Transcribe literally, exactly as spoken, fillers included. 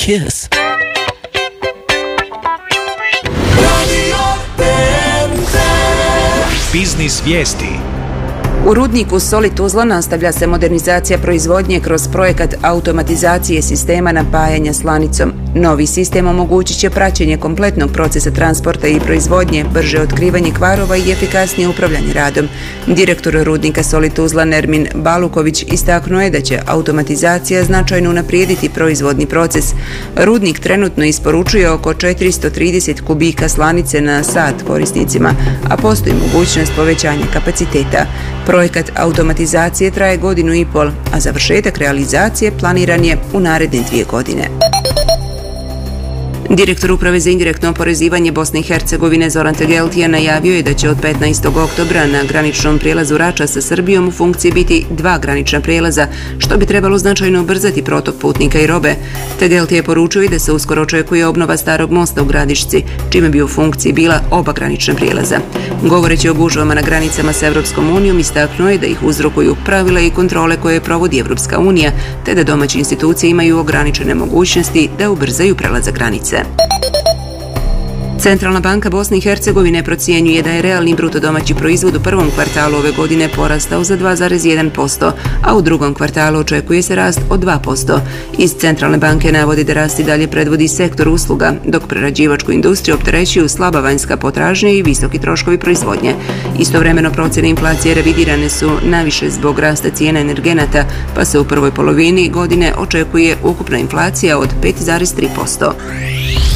Kiss. Biznis vijesti. U rudniku Soli Tuzla nastavlja se modernizacija proizvodnje kroz projekat automatizacije sistema napajanja slanicom. Novi sistem omogućit će praćenje kompletnog procesa transporta i proizvodnje, brže otkrivanje kvarova i efikasnije upravljanje radom. Direktor rudnika Soli Tuzla Nermin Baluković istaknuo je da će automatizacija značajno unaprijediti proizvodni proces. Rudnik trenutno isporučuje oko četiristo trideset kubika slanice na sat korisnicima, a postoji mogućnost povećanja kapaciteta. Projekat automatizacije traje godinu i pol, a završetak realizacije planiran je u naredne dvije godine. Direktor Uprave za indirektno oporezivanje Bosne i Hercegovine Zoran Tegeltija najavio je da će od petnaestog oktobra na graničnom prijelazu Rača sa Srbijom u funkciji biti dva granična prijelaza, što bi trebalo značajno ubrzati protok putnika i robe. Tegeltija je poručio i da se uskoro očekuje obnova starog mosta u Gradišci, čime bi u funkciji bila oba granična prijelaza. Govoreći o gužvama na granicama sa Evropskom unijom, istaknuo je da ih uzrokuju pravila i kontrole koje provodi Evropska unija, te da domaće institucije imaju ograničene mogućnosti da ubrzaju prelazak granice. Centralna banka Bosne i Hercegovine procjenjuje da je realni bruto domaći proizvod u prvom kvartalu ove godine porastao za dva zarez jedan posto, a u drugom kvartalu očekuje se rast od dva posto. Iz Centralne banke navodi da rast i dalje predvodi sektor usluga, dok prerađivačku industriju opterećuju slaba vanjska potražnja i visoki troškovi proizvodnje. Istovremeno procjene inflacije revidirane su naviše zbog rasta cijena energenata, pa se u prvoj polovini godine očekuje ukupna inflacija od pet zarez tri posto.